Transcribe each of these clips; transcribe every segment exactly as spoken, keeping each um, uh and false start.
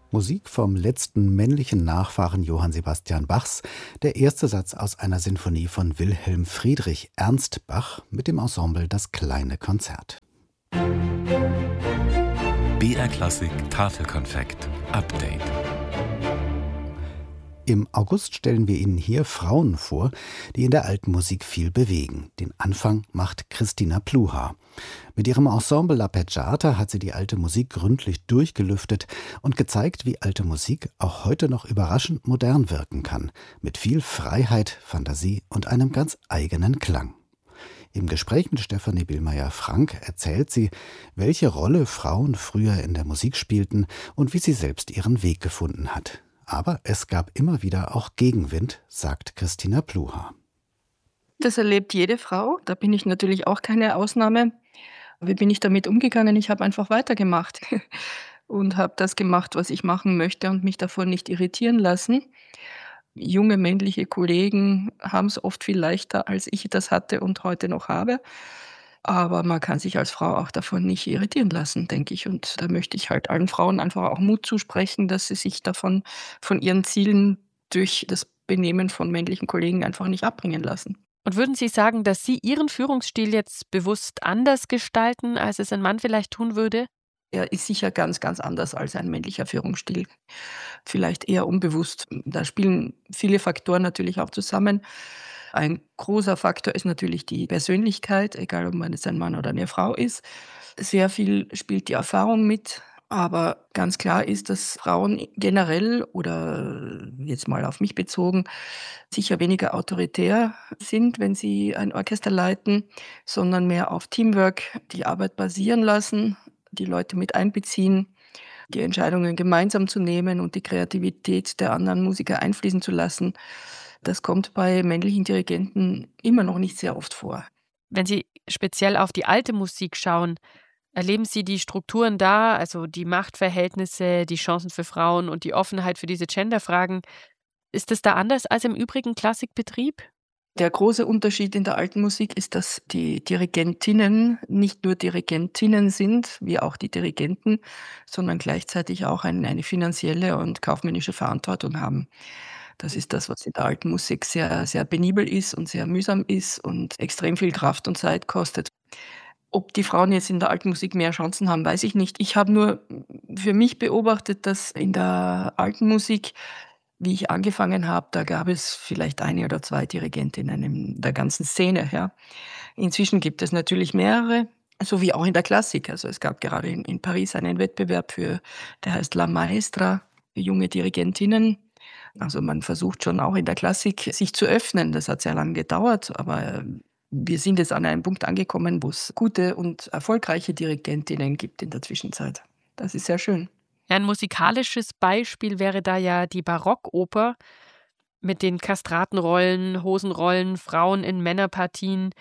Musik vom letzten männlichen Nachfahren Johann Sebastian Bachs, der erste Satz aus einer Sinfonie von Wilhelm Friedrich Ernst Bach mit dem Ensemble Das kleine Konzert. B R Klassik Tafelkonfekt Update. Im August stellen wir Ihnen hier Frauen vor, die in der alten Musik viel bewegen. Den Anfang macht Christina Pluhar. Mit ihrem Ensemble L'Arpeggiata hat sie die alte Musik gründlich durchgelüftet und gezeigt, wie alte Musik auch heute noch überraschend modern wirken kann, mit viel Freiheit, Fantasie und einem ganz eigenen Klang. Im Gespräch mit Stefanie Billmeier-Frank erzählt sie, welche Rolle Frauen früher in der Musik spielten und wie sie selbst ihren Weg gefunden hat. Aber es gab immer wieder auch Gegenwind, sagt Christina Pluhar. Das erlebt jede Frau, da bin ich natürlich auch keine Ausnahme. Wie bin ich damit umgegangen? Ich habe einfach weitergemacht und habe das gemacht, was ich machen möchte und mich davon nicht irritieren lassen. Junge männliche Kollegen haben es oft viel leichter, als ich das hatte und heute noch habe. Aber man kann sich als Frau auch davon nicht irritieren lassen, denke ich. Und da möchte ich halt allen Frauen einfach auch Mut zusprechen, dass sie sich davon von ihren Zielen durch das Benehmen von männlichen Kollegen einfach nicht abbringen lassen. Und würden Sie sagen, dass Sie Ihren Führungsstil jetzt bewusst anders gestalten, als es ein Mann vielleicht tun würde? Er ist sicher ganz, ganz anders als ein männlicher Führungsstil. Vielleicht eher unbewusst. Da spielen viele Faktoren natürlich auch zusammen. Ein großer Faktor ist natürlich die Persönlichkeit, egal ob man jetzt ein Mann oder eine Frau ist. Sehr viel spielt die Erfahrung mit. Aber ganz klar ist, dass Frauen generell oder jetzt mal auf mich bezogen sicher weniger autoritär sind, wenn sie ein Orchester leiten, sondern mehr auf Teamwork, die Arbeit basieren lassen, die Leute mit einbeziehen, die Entscheidungen gemeinsam zu nehmen und die Kreativität der anderen Musiker einfließen zu lassen. Das kommt bei männlichen Dirigenten immer noch nicht sehr oft vor. Wenn Sie speziell auf die alte Musik schauen, erleben Sie die Strukturen da, also die Machtverhältnisse, die Chancen für Frauen und die Offenheit für diese Genderfragen, ist es da anders als im übrigen Klassikbetrieb? Der große Unterschied in der alten Musik ist, dass die Dirigentinnen nicht nur Dirigentinnen sind, wie auch die Dirigenten, sondern gleichzeitig auch ein, eine finanzielle und kaufmännische Verantwortung haben. Das ist das, was in der alten Musik sehr, sehr penibel ist und sehr mühsam ist und extrem viel Kraft und Zeit kostet. Ob die Frauen jetzt in der alten Musik mehr Chancen haben, weiß ich nicht. Ich habe nur für mich beobachtet, dass in der alten Musik, wie ich angefangen habe, da gab es vielleicht eine oder zwei Dirigentinnen in der ganzen Szene. Ja. Inzwischen gibt es natürlich mehrere, so wie auch in der Klassik. Also es gab gerade in, in Paris einen Wettbewerb für, der heißt La Maestra, für junge Dirigentinnen. Also man versucht schon auch in der Klassik sich zu öffnen. Das hat sehr lange gedauert, aber wir sind jetzt an einem Punkt angekommen, wo es gute und erfolgreiche Dirigentinnen gibt in der Zwischenzeit. Das ist sehr schön. Ein musikalisches Beispiel wäre da ja die Barockoper mit den Kastratenrollen, Hosenrollen, Frauen in Männerpartien.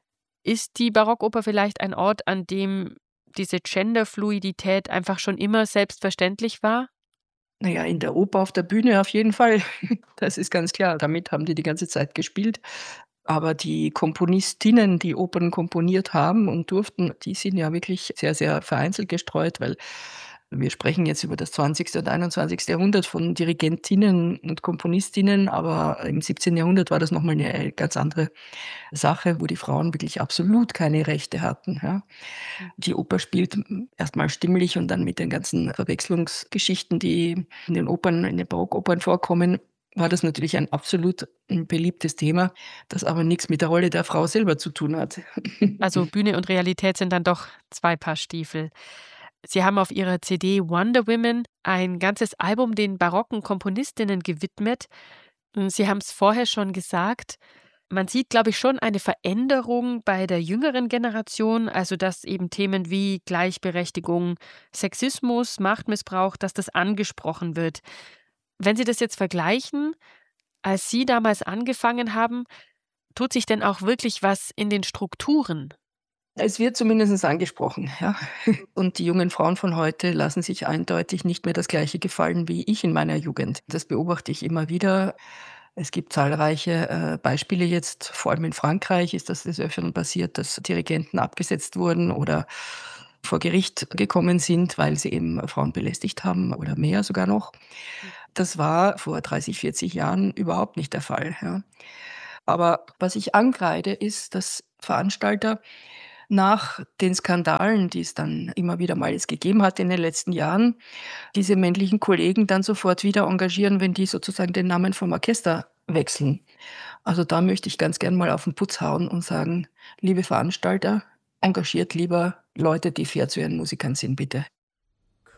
Ist die Barockoper vielleicht ein Ort, an dem diese Genderfluidität einfach schon immer selbstverständlich war? Naja, in der Oper auf der Bühne auf jeden Fall. Das ist ganz klar. Damit haben die die ganze Zeit gespielt. Aber die Komponistinnen, die Opern komponiert haben und durften, die sind ja wirklich sehr, sehr vereinzelt gestreut, weil wir sprechen jetzt über das zwanzigste und einundzwanzigste Jahrhundert von Dirigentinnen und Komponistinnen, aber im siebzehnten Jahrhundert war das nochmal eine ganz andere Sache, wo die Frauen wirklich absolut keine Rechte hatten. Ja. Die Oper spielt erstmal stimmlich und dann mit den ganzen Verwechslungsgeschichten, die in den Opern, in den Barockopern vorkommen, war das natürlich ein absolut beliebtes Thema, das aber nichts mit der Rolle der Frau selber zu tun hat. Also Bühne und Realität sind dann doch zwei Paar Stiefel. Sie haben auf Ihrer C D Wonder Women ein ganzes Album den barocken Komponistinnen gewidmet. Sie haben es vorher schon gesagt. Man sieht, glaube ich, schon eine Veränderung bei der jüngeren Generation, also dass eben Themen wie Gleichberechtigung, Sexismus, Machtmissbrauch, dass das angesprochen wird. Wenn Sie das jetzt vergleichen, als Sie damals angefangen haben, tut sich denn auch wirklich was in den Strukturen? Es wird zumindest angesprochen, ja. Und die jungen Frauen von heute lassen sich eindeutig nicht mehr das Gleiche gefallen wie ich in meiner Jugend. Das beobachte ich immer wieder. Es gibt zahlreiche äh, Beispiele jetzt, vor allem in Frankreich ist das des Öfteren passiert, dass Dirigenten abgesetzt wurden oder vor Gericht gekommen sind, weil sie eben Frauen belästigt haben oder mehr sogar noch. Das war vor dreißig, vierzig Jahren überhaupt nicht der Fall, ja. Aber was ich ankreide, ist, dass Veranstalter nach den Skandalen, die es dann immer wieder mal jetzt gegeben hat in den letzten Jahren, diese männlichen Kollegen dann sofort wieder engagieren, wenn die sozusagen den Namen vom Orchester wechseln. Also da möchte ich ganz gern mal auf den Putz hauen und sagen: „Liebe Veranstalter, engagiert lieber Leute, die fair zu ihren Musikern sind, bitte.“